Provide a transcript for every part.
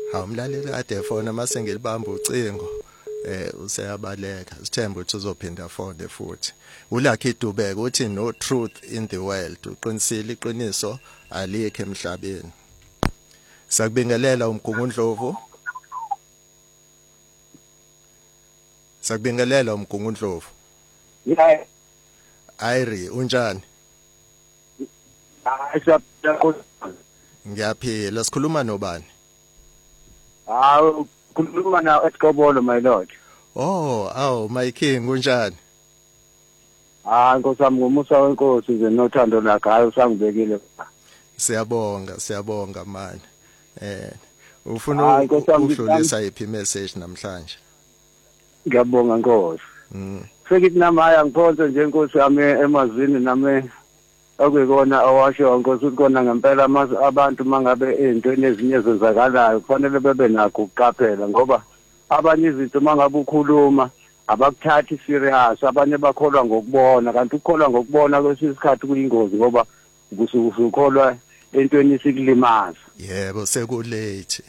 Awumlaleli kade efona mase ngilibamba ucingo useyabaleka sithemba ukuthi uzophinda fone futhi uLucky Dubeka uthi no truth in the world uqinisile iqiniso alikho emhlabeni sakubingelela umgungundlovu Yeah. Ayri unjani Ngiyaphila sikhuluma nobani Khuluma na eSkobolo my lord. Oh my king unjani Nkosi wami ngomusa wenkosi nje nothando lakhe hayi usangibekile. Siyabonga manje ufuna ukudlulisa iphi message namhlanje Ngiyabonga Nkosi. Sekithi namaya ngiphonse nje Nkosi yami emazini nami okuyikona owasho Nkosi ukuthi kona ngempela abantu mangabe ezintweni ezinye zenzakalayo kufanele bebe nakho ukuqaphela ngoba abanye izinto mangabe ukhuluma abakuthathi serious abanye bakholwa ngokubona kanti ukukholwa ngokubona kwesisikhathi kuyingozi ngoba usukholwa entweni isikulimaza. Yebo sekulate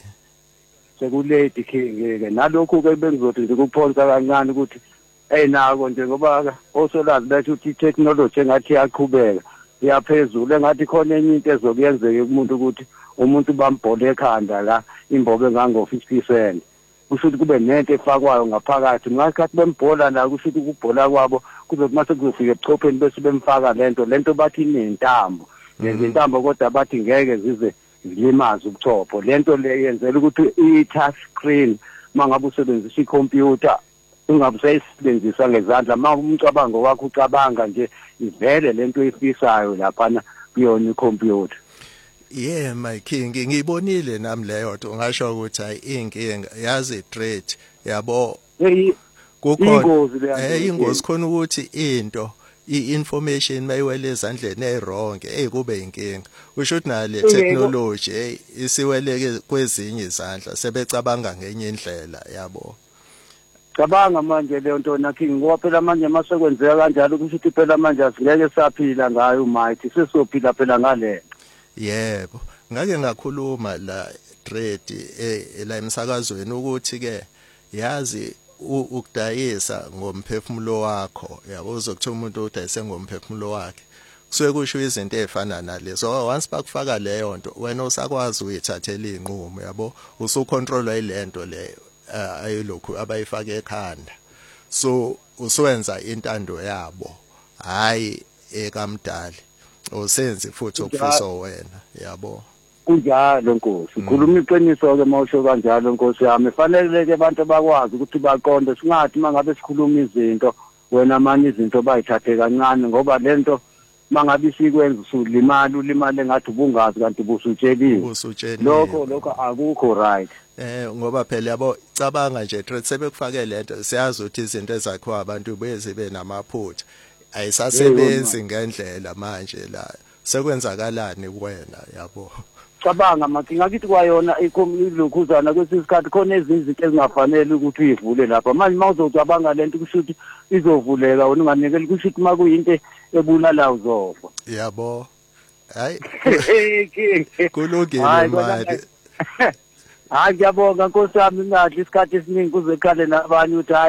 king nalokhu ke bengizothi nje kuphonsa kancane ukuthi nako nje ngoba osolazi bethu ukuthi technology engathi iyaqhubeka iyaphezulu engathi khona enye into ezokuyenzeka kumuntu ukuthi umuntu bambhole ekhanda la imbobo engango 50%. Kusho ukuthi kube nento efakwayo ngaphakathi ngasikhathi bembhola la kusho ukuthi ukubhola kwabo kuzothi mase kuzofika ebuchopheni bese bemfaka lento bathi inentambo ngezintambo kodwa bathi ngeke zize zilimaze ubuchopho lento le yenzela ukuthi i-touch screen mangabe usebenzisa ikhompyutha ungabe usayisebenzisa ngezandla umcabango wakho ucabanga nje ivele lento efisayo lapha kuyona ikhompyutha. Yeah my king ngibonile nami leyo nto ngasho ukuthi hayi inkinga yazi threat yabo kukhona ingozi khona ukuthi into i-information mayiwele ezandleni ezwrong kube inkinga usho ukuthi nale technology isiweleke kwezinye izandla sebecabanga ngenye indlela yabo cabanga manje leyo nto naking ngoba phela manje masekwenzeka kanjalo kusho ukuthi phela manje asingeke saphila ngayo mighty sesophila phela ngale. Yebo ngake ngakhuluma la trade la emsakazweni ukuthi ke yazi ukudayisa ngomphefumulo wakho yabo uzokuthola umuntu udayise ngomphefumulo wakhe kusuke kusho izinto ezifana nalezo once bakufaka leyo nto wena usakwazi uyithathela inqumo yabo usucontrolwa ilento leyo ayilokhu abayifaka ekhanda so usuwenza intando yabo hayi ekamdali usenzi futhi okufisa wena yabo kunjalo Nkosi khuluma iqiniso ke mawusho kanjalo Nkosi yami fanele ke abantu bakwazi ukuthi baqonde singathi mangabe sikhuluma izinto wena manje izinto bayithathe kancane ngoba lento mangabe sikwenza ulimale ngathi ubungazi kanti ubusutsheliwe lokho akukho right. Ngoba phela yabo cabanga nje threat sebekufake lento siyazi ukuthi izinto ezakhiwa abantu bezibe namaphutha ayisasebenzi ngendlela manje la sekwenzakalani kuwena yabo cabanga makinga kithi kwayona ilokhuzana kwesisikhathi khona ezinto ezingafanele ukuthi uyivule lapha manje mawuzocabanga lento kusho ukuthi izovuleka wena unganikeli kusho ukuthi makuyinto ebulala uzofa yabo hayi kulungile manje hayi ngiyabonga Nkosi yami ngadli isikhathi esiningi kuze khale nabanye uthi